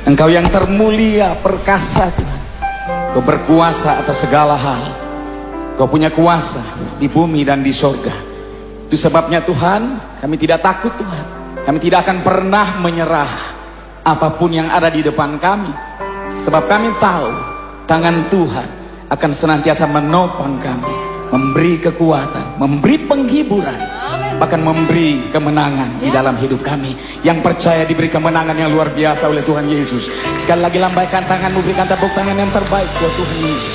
Engkau yang termulia, perkasa Tuhan. Kau berkuasa atas segala hal. Kau punya kuasa di bumi dan di sorga. Itu sebabnya Tuhan, kami tidak takut Tuhan. Kami tidak akan pernah menyerah apapun yang ada di depan kami. Sebab kami tahu tangan Tuhan akan senantiasa menopang kami, memberi kekuatan, memberi penghiburan, bahkan memberi kemenangan di dalam hidup kami. Yang percaya diberi kemenangan yang luar biasa oleh Tuhan Yesus. Sekali lagi lambaikan tanganmu, berikan tepuk tangan yang terbaik buat Tuhan Yesus.